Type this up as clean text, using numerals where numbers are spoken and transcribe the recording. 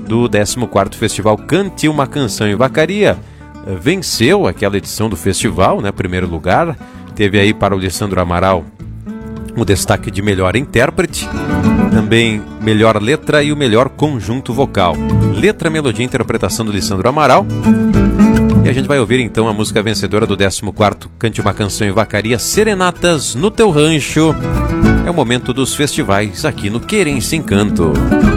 do 14º Festival Cante uma Canção em Vacaria. Venceu aquela edição do festival, né? Primeiro lugar. Teve aí para o Lissandro Amaral o destaque de melhor intérprete, também melhor letra e o melhor conjunto vocal. Letra, melodia e interpretação do Lissandro Amaral. E a gente vai ouvir então a música vencedora do 14º Cante uma Canção em Vacaria, Serenatas no Teu Rancho. É o momento dos festivais aqui no Querência Encanto.